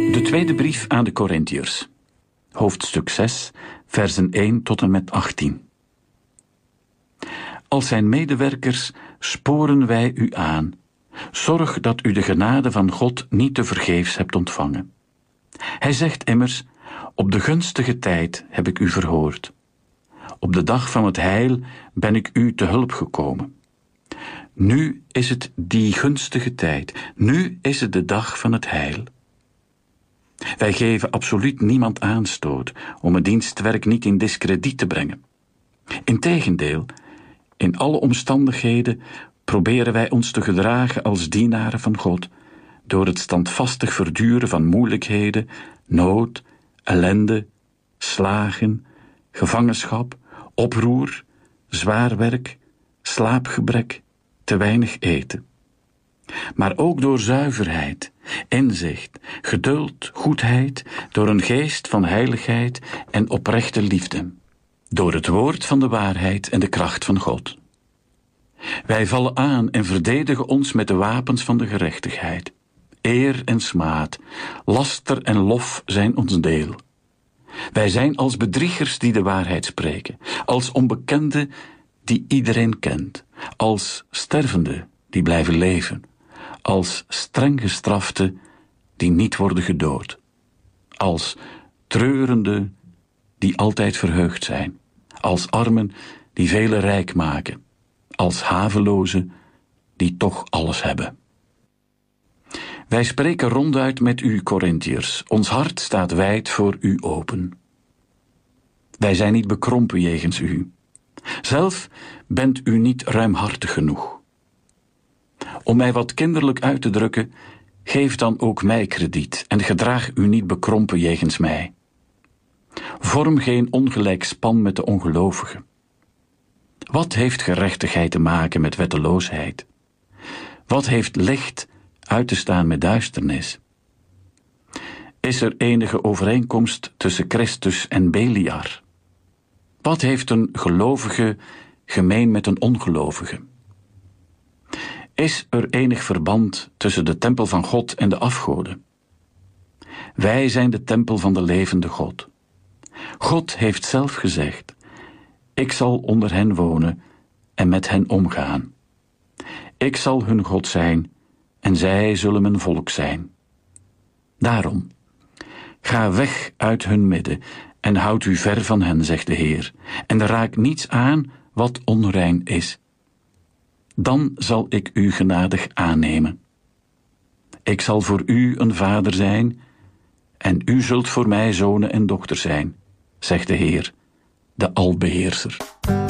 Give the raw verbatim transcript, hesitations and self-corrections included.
De tweede brief aan de Korintiërs, hoofdstuk zes, versen één tot en met achttien. Als zijn medewerkers sporen wij u aan. Zorg dat u de genade van God niet tevergeefs hebt ontvangen. Hij zegt immers, op de gunstige tijd heb ik u verhoord. Op de dag van het heil ben ik u te hulp gekomen. Nu is het die gunstige tijd. Nu is het de dag van het heil. Wij geven absoluut niemand aanstoot om het dienstwerk niet in diskrediet te brengen. Integendeel, in alle omstandigheden proberen wij ons te gedragen als dienaren van God, door het standvastig verduren van moeilijkheden, nood, ellende, slagen, gevangenschap, oproer, zwaar werk, slaapgebrek, te weinig eten. Maar ook door zuiverheid, inzicht, geduld, goedheid, door een geest van heiligheid en oprechte liefde, door het woord van de waarheid en de kracht van God. Wij vallen aan en verdedigen ons met de wapens van de gerechtigheid. Eer en smaad, laster en lof zijn ons deel. Wij zijn als bedriegers die de waarheid spreken, als onbekenden die iedereen kent, als stervenden die blijven leven, als streng gestraften die niet worden gedood, als treurenden die altijd verheugd zijn, als armen die velen rijk maken, als havelozen die toch alles hebben. Wij spreken ronduit met u, Korintiërs. Ons hart staat wijd voor u open. Wij zijn niet bekrompen jegens u. Zelf bent u niet ruimhartig genoeg. Om mij wat kinderlijk uit te drukken, geef dan ook mij krediet en gedraag u niet bekrompen jegens mij. Vorm geen ongelijk span met de ongelovigen. Wat heeft gerechtigheid te maken met wetteloosheid? Wat heeft licht uit te staan met duisternis? Is er enige overeenkomst tussen Christus en Beliar? Wat heeft een gelovige gemeen met een ongelovige? Is er enig verband tussen de tempel van God en de afgoden? Wij zijn de tempel van de levende God. God heeft zelf gezegd, ik zal onder hen wonen en met hen omgaan. Ik zal hun God zijn en zij zullen mijn volk zijn. Daarom, ga weg uit hun midden en houd u ver van hen, zegt de Heer, en raak niets aan wat onrein is. Dan zal ik u genadig aannemen. Ik zal voor u een vader zijn en u zult voor mij zonen en dochters zijn, zegt de Heer, de Albeheerser.